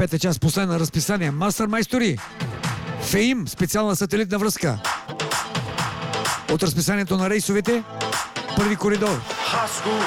Пета част, последна разписание. Мастер майстори. ФЕИМ, специална сателитна връзка. От разписанието на рейсовете, първи коридор.